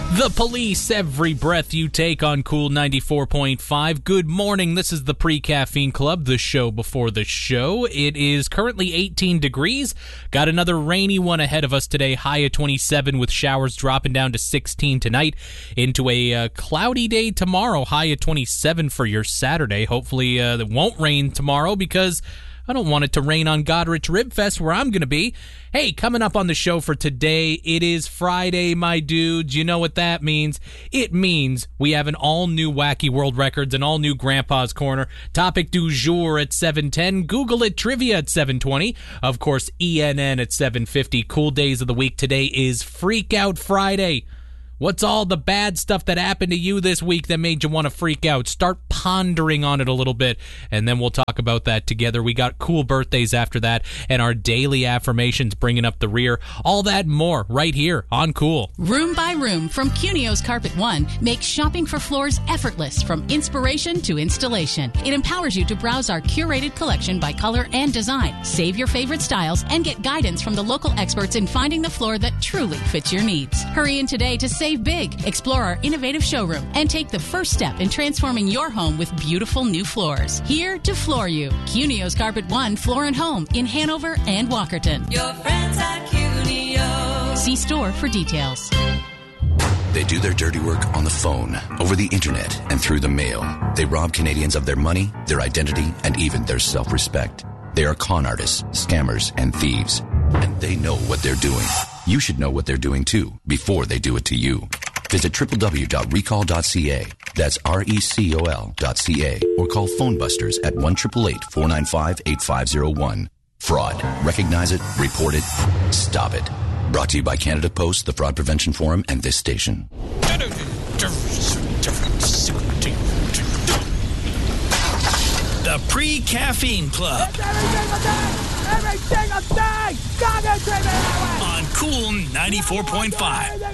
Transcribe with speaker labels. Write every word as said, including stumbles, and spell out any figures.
Speaker 1: The Police, every breath you take on Cool ninety-four point five. Good morning. This is the Pre-Caffeine Club, the show before the show. It is currently eighteen degrees. Got another rainy one ahead of us today, high of twenty-seven with showers dropping down to sixteen tonight. Into a uh, cloudy day tomorrow, high of twenty-seven for your Saturday. Hopefully uh, it won't rain tomorrow because I don't want it to rain on Goderich Rib Fest where I'm going to be. Hey, coming up on the show for today, it is Friday, my dudes. You know what that means? It means we have an all-new Wacky World Records, an all-new Grandpa's Corner, topic du jour at seven ten, Google It Trivia at seven twenty, of course, E N N at seven fifty. Cool days of the week. Today is Freak Out Friday. What's all the bad stuff that happened to you this week that made you want to freak out? Start pondering on it a little bit, and then we'll talk about that together. We got cool birthdays after that, and our daily affirmations bringing up the rear. All that and more right here on Cool.
Speaker 2: Room by Room from Cunio's Carpet One makes shopping for floors effortless from inspiration to installation. It empowers you to browse our curated collection by color and design. Save your favorite styles and get guidance from the local experts in finding the floor that truly fits your needs. Hurry in today to save big. Explore our innovative showroom and take the first step in transforming your home with beautiful new floors. Here to floor you. Cunio's Carpet One Floor and Home in Hanover and Walkerton.
Speaker 3: Your friends at Cunio.
Speaker 2: See store for details.
Speaker 4: They do their dirty work on the phone, over the internet, and through the mail. They rob Canadians of their money, their identity, and even their self-respect. They are con artists, scammers, and thieves. And they know what they're doing. You should know what they're doing too, before they do it to you. Visit w w w dot recall dot c a. That's R E C O L dot C A. Or call Phonebusters at one eight eight eight, four nine five, eight five zero one. Fraud. Recognize it, report it, stop it. Brought to you by Canada Post, the Fraud Prevention Forum, and this station.
Speaker 5: The Pre-Caffeine Club.
Speaker 6: It's every single day! Every single day! God, it's every hour!
Speaker 5: On Cool ninety-four point five.